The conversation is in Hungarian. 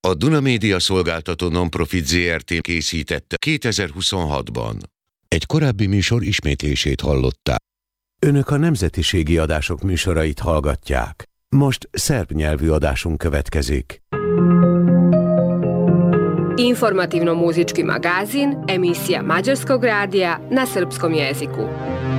a Duna Média Szolgáltató Nonprofit Zrt. Készítette 2026-ban. Egy korábbi műsor ismétlését hallották. Önök a nemzetiségi adások műsorait hallgatják. Most szerb nyelvű adásunk következik. Informativno-muzički magazin, emisija Mađarskog radija na srpskom jeziku.